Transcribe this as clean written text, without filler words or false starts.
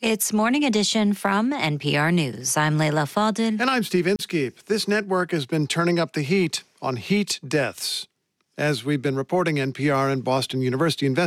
It's Morning Edition from NPR News. I'm Leila Fadel. And I'm Steve Inskeep. This network has been turning up the heat on heat deaths. As we've been reporting, NPR and Boston University